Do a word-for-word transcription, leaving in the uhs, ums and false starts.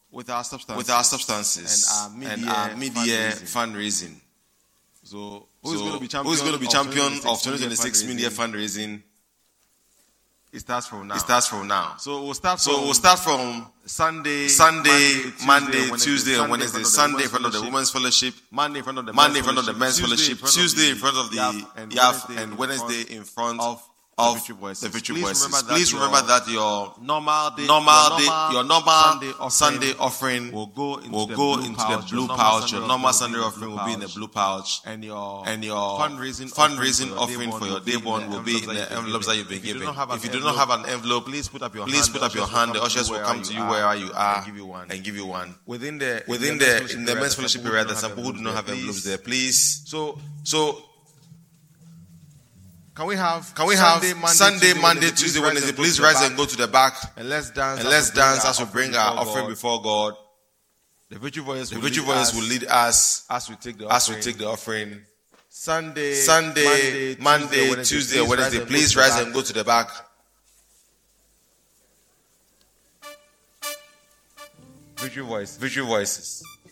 with our substances, with our substances and our and mid-year, our mid-year fundraising. fundraising. So who's So going to be champion, who's going to be champion of twenty twenty-six mid-year fundraising? fundraising? It starts from now. It starts from now. So we'll start. So from we'll start from Sunday, Sunday, Monday, Monday, Tuesday, and Wednesday. Sunday in front of the Women's Fellowship. Monday in front of the Monday in front of the Men's Fellowship. Tuesday in front of the Y A F, Y A F, and Wednesday in front of of the Victory Voices. the Victory Please Voices. remember that Please your remember that your normal day, normal your day, your normal normal Sunday offering Sunday offering will go into will the go blue into pouch. the blue Your normal pouch. Sunday Your normal offering Sunday will be in the offering will be in the pouch. blue pouch, and your and your fundraising fundraising offering offering for your day born will be in the envelopes that you've been If you do given. not have an If you do not have an envelope, please put up your please hand. put up your hand. The ushers will come to you wherever you are and give you one. and give you one. Within the Within the in the men's fellowship area, there's some people who do not have envelopes there. Please, So so can we have can we have Sunday, Monday, Sunday, Tuesday, Monday, Tuesday, Wednesday? Please rise and go to the back and let's dance and let's as we bring dance our as we bring offering our before offering God. before God. The Victory Voice The will Victory lead Voice us will lead us as we take the as we offering. take the offering. Sunday, Sunday, Monday, Tuesday, Tuesday, Wednesday. Please rise rise and and go go to the back. Victory Voice. Victory Voices.